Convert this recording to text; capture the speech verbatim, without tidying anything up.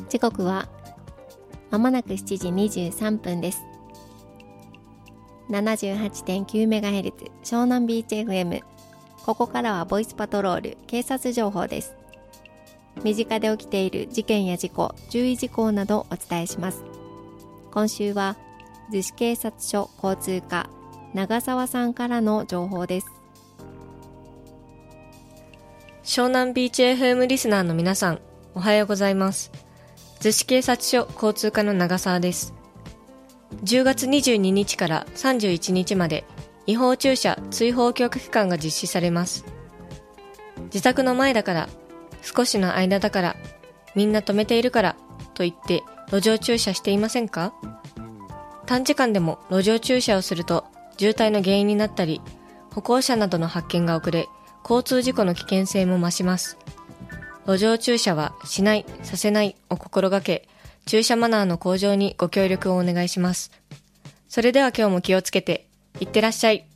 時刻はまもなくしちじにじゅうさんぷんです。 ななじゅうはちてんきゅうメガヘルツ 湘南ビーチ エフエム。 ここからはボイスパトロール警察情報です。身近で起きている事件や事故、注意事項などお伝えします。今週は逗子警察署交通課長澤さんからの情報です。 湘南ビーチ エフエム リスナーの皆さん、おはようございます。逗子警察署交通課の長澤です。じゅうがつにじゅうににちからさんじゅういちにちまで違法駐車追放強化期間が実施されます。自宅の前だから、少しの間だから、みんな止めているからと言って路上駐車していませんか？短時間でも路上駐車をすると渋滞の原因になったり、歩行者などの発見が遅れ、交通事故の危険性も増します。路上駐車はしない、させないを心がけ、駐車マナーの向上にご協力をお願いします。それでは今日も気をつけて、いってらっしゃい。